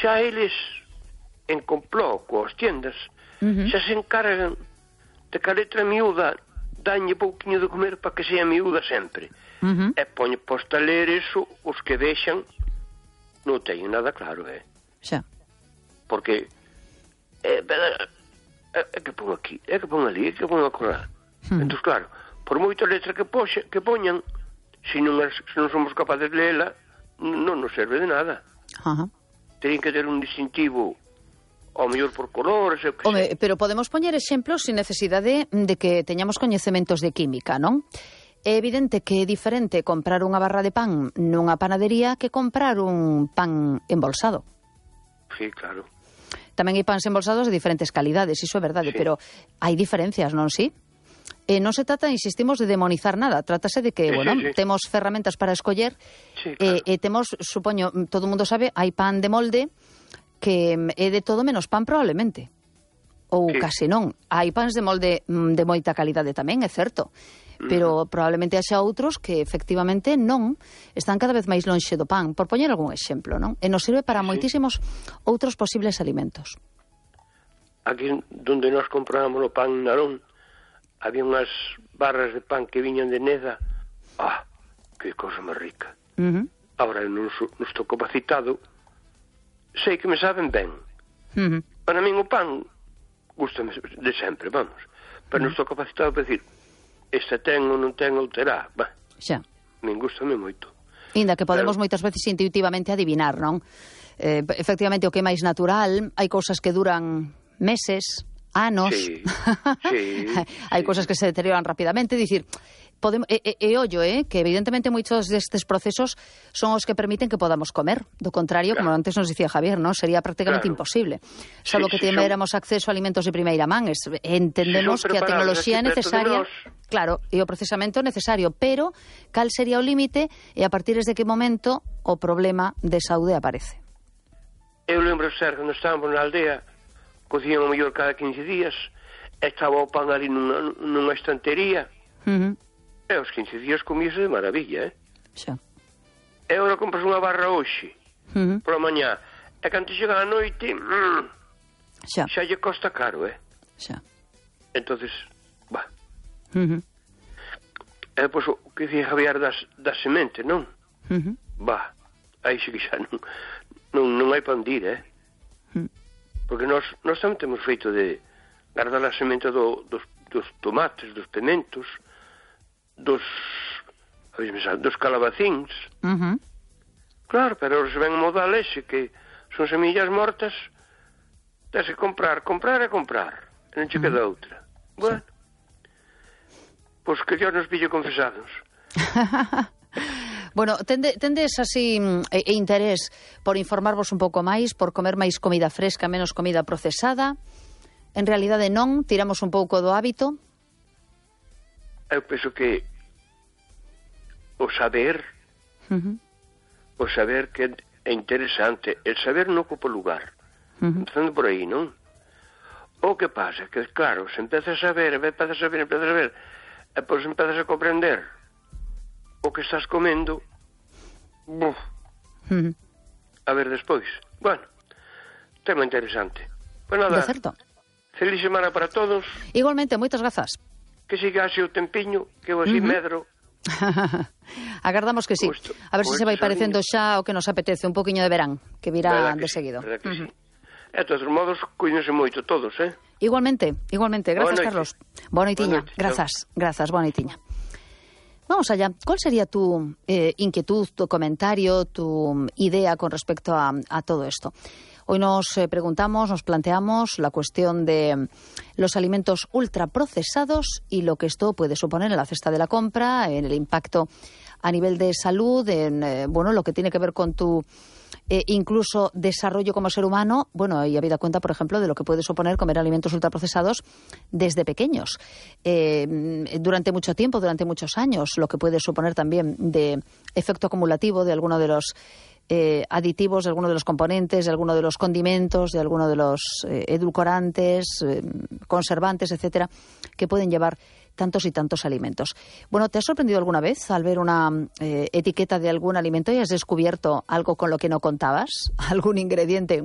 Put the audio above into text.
xa eles, en compló coas tiendas, xa se encargan de que a letra miúda danlle pouquiño de comer para que sea miúda sempre. E poñe posta a ler eso, os que vexan non teñen nada claro, Xa. Porque é que pon aquí, é que pon ali, é que pon acolá. Entón, claro, por moita letra que poñan, se non somos capaces de leela, non nos serve de nada. Teñen que ter un distintivo, ao mellor por colores, pero podemos poñer exemplos sin necesidade de que teñamos coñecementos de química, non? É evidente que é diferente comprar unha barra de pan nunha panadería que comprar un pan embolsado. Sí, claro. Tamén hai pans embolsados de diferentes calidades, iso é verdade, pero hai diferencias, non si? Non se trata, insistimos, de demonizar nada. Trátase de que, temos ferramentas para escoller e temos, supoño, todo o mundo sabe, hai pan de molde que é de todo menos pan probablemente. Ou case non. Hai pans de molde de moita calidade tamén, é certo. Pero probablemente haxa outros que efectivamente non están cada vez máis lonxe do pan, por poñer algún exemplo, non? E nos sirve para moitísimos outros posibles alimentos. Aquí donde nós comprábamos o pan Narón, había unhas barras de pan que viñan de Neda. Que cosa máis rica. Agora, non estou capacitado, sei que me saben ben. Para min o pan gustame de sempre, vamos. Pero non estou capacitado para decir esta ten ou non ten ou terá. Xa. Min gustame moito. Inda que podemos moitas veces intuitivamente adivinar, non? Efectivamente, o que é máis natural, hai cousas que duran meses, anos. Hai cousas que se deterioran rapidamente, dicir, ollo, que evidentemente moitos destes procesos son os que permiten que podamos comer. Do contrario, como antes nos dicía Javier, non sería prácticamente imposible. Solo que tiveramos acceso a alimentos de primeira man, entendemos que a tecnoloxía é necesaria, claro, e o procesamento é necesario, pero cal sería o límite e a partir de que momento o problema de saúde aparece? Eu lembro, Sergio, cando estábamos na aldea, cocían o mellor cada 15 días, estaba o pan ali nunha estantería, e aos 15 días comíase de maravilla, Xa. E agora compras unha barra hoxe, por a mañá, e cando chega a noite, xa lle costa caro, Xa. Entonces, E depois, o que dicía Javier das sementes, non? Aí sí que xa non hai pan dir, Porque nós tamén temos feito de guardar a semente dos tomates, dos pimentos, dos calabacíns. Claro, pero se ven moda lexe que son semillas mortas, tens que comprar e comprar, e non che queda outra. Bueno, pois que Dios nos pille confesados. Bueno, tendes así interés por informarvos un pouco máis, por comer máis comida fresca, menos comida procesada? En realidade non, tiramos un pouco do hábito? Eu penso que o saber que é interesante, el saber non ocupa lugar, empezando por aí, non? O que pasa, que claro, se empezas a ver, e pois empezas a comprender o que estás comendo, a ver despois. Bueno, tema interesante. Pues nada, feliz semana para todos. Igualmente, moitas grazas. Que siga así o tempiño, que eu así medro. Agardamos que sí. A ver se vai parecendo xa o que nos apetece, un poquinho de verán, que virá de seguido. Sí. De todos modos, cuídense moito todos, Igualmente. Grazas, Carlos. Boa noitiña. Grazas, boa noitiña. Vamos allá. ¿Cuál sería tu inquietud, tu comentario, tu idea con respecto a todo esto? Hoy nos preguntamos, nos planteamos la cuestión de los alimentos ultraprocesados y lo que esto puede suponer en la cesta de la compra, en el impacto a nivel de salud, en lo que tiene que ver con tu incluso desarrollo como ser humano, y habida cuenta, por ejemplo, de lo que puede suponer comer alimentos ultraprocesados desde pequeños. Durante mucho tiempo, durante muchos años, lo que puede suponer también de efecto acumulativo de alguno de los aditivos, de alguno de los componentes, de alguno de los condimentos, de alguno de los edulcorantes, conservantes, etcétera, que pueden llevar tantos y tantos alimentos. Bueno, ¿te has sorprendido alguna vez al ver una etiqueta de algún alimento y has descubierto algo con lo que no contabas? ¿Algún ingrediente